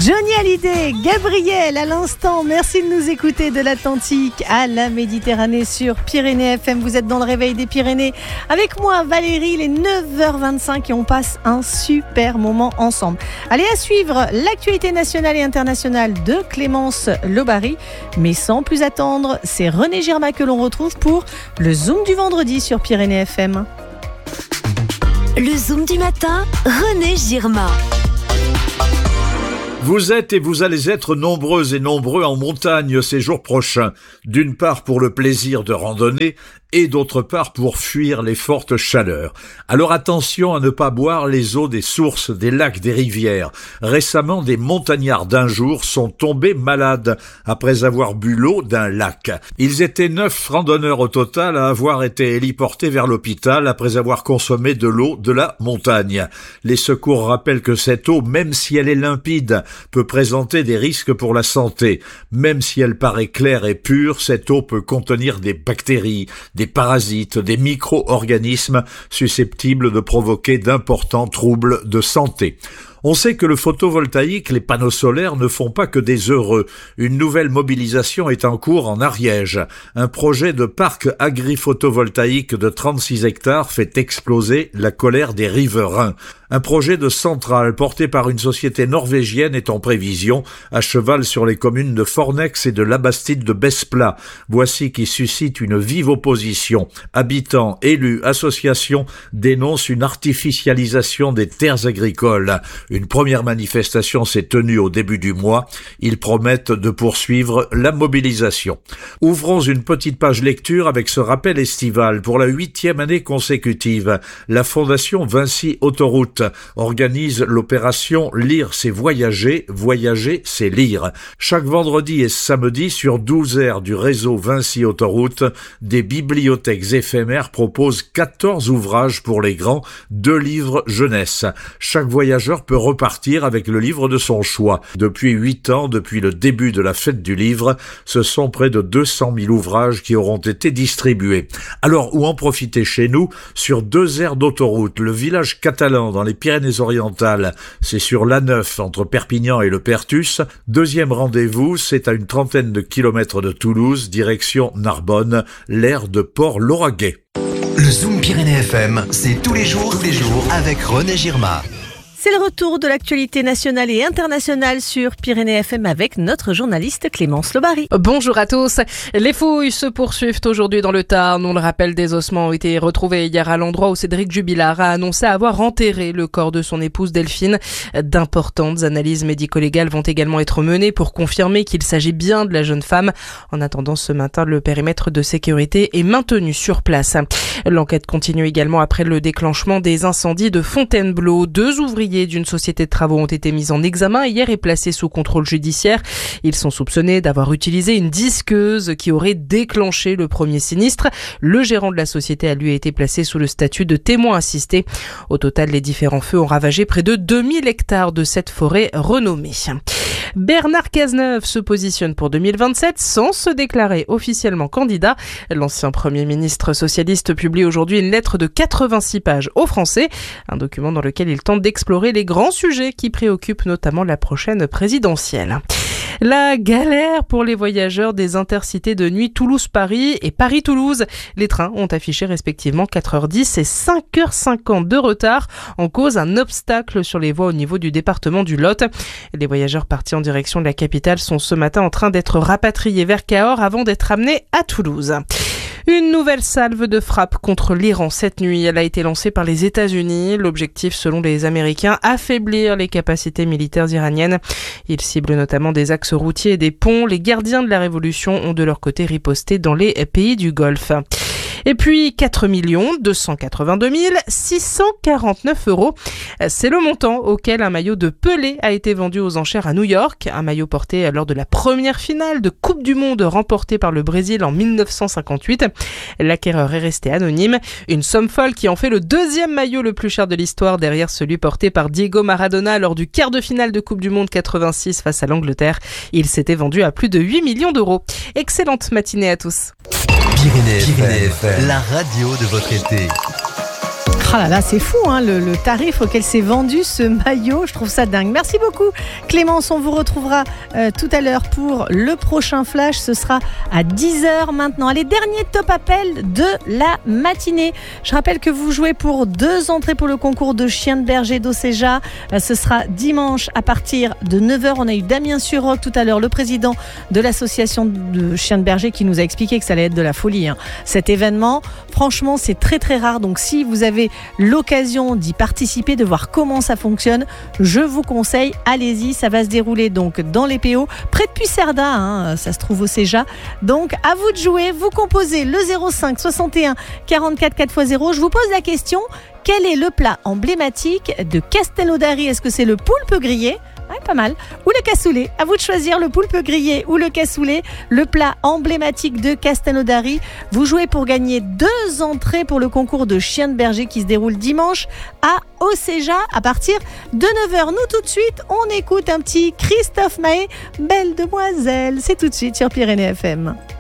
Johnny Hallyday, Gabriel à l'instant, merci de nous écouter de l'Atlantique à la Méditerranée sur Pyrénées FM. Vous êtes dans le réveil des Pyrénées avec moi Valérie, il est 9h25 et on passe un super moment ensemble. Allez, à suivre l'actualité nationale et internationale de Clémence Lobary, mais sans plus attendre, c'est René Girma que l'on retrouve pour le Zoom du vendredi sur Pyrénées FM. Le Zoom du matin, René Girma. Vous êtes et vous allez être nombreuses et nombreux en montagne ces jours prochains, d'une part pour le plaisir de randonner et d'autre part pour fuir les fortes chaleurs. Alors attention à ne pas boire les eaux des sources, des lacs, des rivières. Récemment, des montagnards d'un jour sont tombés malades après avoir bu l'eau d'un lac. Ils étaient 9 randonneurs au total à avoir été héliportés vers l'hôpital après avoir consommé de l'eau de la montagne. Les secours rappellent que cette eau, même si elle est limpide, peut présenter des risques pour la santé. Même si elle paraît claire et pure, cette eau peut contenir des bactéries, des parasites, des micro-organismes susceptibles de provoquer d'importants troubles de santé. On sait que le photovoltaïque, les panneaux solaires ne font pas que des heureux. Une nouvelle mobilisation est en cours en Ariège. Un projet de parc agri-photovoltaïque de 36 hectares fait exploser la colère des riverains. Un projet de centrale porté par une société norvégienne est en prévision, à cheval sur les communes de Fornex et de Labastide de Besplat. Voici qui suscite une vive opposition. Habitants, élus, associations dénoncent une artificialisation des terres agricoles. Une première manifestation s'est tenue au début du mois. Ils promettent de poursuivre la mobilisation. Ouvrons une petite page lecture avec ce rappel estival. Pour la 8e année consécutive, la Fondation Vinci Autoroute organise l'opération Lire c'est voyager, voyager c'est lire. Chaque vendredi et samedi sur 12 aires du réseau Vinci Autoroute, des bibliothèques éphémères proposent 14 ouvrages pour les grands, 2 livres jeunesse. Chaque voyageur peut repartir avec le livre de son choix. Depuis 8 ans, depuis le début de la fête du livre, ce sont près de 200 000 ouvrages qui auront été distribués. Alors, où en profiter chez nous? Sur 2 aires d'autoroute, le village catalan dans les Pyrénées-Orientales, c'est sur l'A9 entre Perpignan et le Pertus. Deuxième rendez-vous, c'est à une 30aine de kilomètres de Toulouse, direction Narbonne, l'aire de Port-Lauragais. Le Zoom Pyrénées FM, c'est tous les jours avec René Girma. C'est le retour de l'actualité nationale et internationale sur Pyrénées FM avec notre journaliste Clémence Lobary. Bonjour à tous. Les fouilles se poursuivent aujourd'hui dans le Tarn. On le rappelle, des ossements ont été retrouvés hier à l'endroit où Cédric Jubilard a annoncé avoir enterré le corps de son épouse Delphine. D'importantes analyses médico-légales vont également être menées pour confirmer qu'il s'agit bien de la jeune femme. En attendant ce matin, le périmètre de sécurité est maintenu sur place. L'enquête continue également après le déclenchement des incendies de Fontainebleau. 2 ouvriers d'une société de travaux ont été mis en examen hier et placés sous contrôle judiciaire. Ils sont soupçonnés d'avoir utilisé une disqueuse qui aurait déclenché le premier sinistre. Le gérant de la société a lui été placé sous le statut de témoin assisté. Au total, les différents feux ont ravagé près de 2000 hectares de cette forêt renommée. Bernard Cazeneuve se positionne pour 2027 sans se déclarer officiellement candidat. L'ancien Premier ministre socialiste publie aujourd'hui une lettre de 86 pages aux Français, un document dans lequel il tente d'explorer les grands sujets qui préoccupent notamment la prochaine présidentielle. La galère pour les voyageurs des intercités de nuit Toulouse-Paris et Paris-Toulouse. Les trains ont affiché respectivement 4h10 et 5h50 de retard. En cause, un obstacle sur les voies au niveau du département du Lot. Les voyageurs partis en direction de la capitale sont ce matin en train d'être rapatriés vers Cahors avant d'être amenés à Toulouse. Une nouvelle salve de frappe contre l'Iran cette nuit. Elle a été lancée par les États-Unis. L'objectif, selon les Américains, affaiblir les capacités militaires iraniennes. Ils ciblent notamment des axes routiers et des ponts. Les gardiens de la révolution ont de leur côté riposté dans les pays du Golfe. Et puis 4 282 649 €. C'est le montant auquel un maillot de Pelé a été vendu aux enchères à New York. Un maillot porté lors de la première finale de Coupe du Monde remportée par le Brésil en 1958. L'acquéreur est resté anonyme. Une somme folle qui en fait le 2e maillot le plus cher de l'histoire derrière celui porté par Diego Maradona lors du quart de finale de Coupe du Monde 86 face à l'Angleterre. Il s'était vendu à plus de 8 millions d'euros. Excellente matinée à tous. Pyrénées FM, la radio de votre été. Ah là là, c'est fou hein, le tarif auquel s'est vendu ce maillot, je trouve ça dingue. Merci beaucoup Clémence, on vous retrouvera tout à l'heure pour le prochain flash, ce sera à 10h maintenant. Allez, dernier top appel de la matinée. Je rappelle que vous jouez pour 2 entrées pour le concours de chien de berger d'Océja. Ce sera dimanche à partir de 9h. On a eu Damien Suroc tout à l'heure, le président de l'association de chiens de berger qui nous a expliqué que ça allait être de la folie hein. Cet événement, franchement c'est très très rare, donc si vous avez l'occasion d'y participer, de voir comment ça fonctionne, je vous conseille, allez-y, ça va se dérouler donc dans les PO, près de Puisserda, hein, ça se trouve au Céja. Donc à vous de jouer, vous composez le 05 61 44 4x0. Je vous pose la question, quel est le plat emblématique de Castelnaudary? Est-ce que c'est le poulpe grillé? Ouais, pas mal. Ou le cassoulet. À vous de choisir le poulpe grillé ou le cassoulet, le plat emblématique de Castelnaudary. Vous jouez pour gagner 2 entrées pour le concours de chien de berger qui se déroule dimanche à Océja à partir de 9h. Nous tout de suite, on écoute un petit Christophe Maé, Belle Demoiselle. C'est tout de suite sur Pyrénées FM.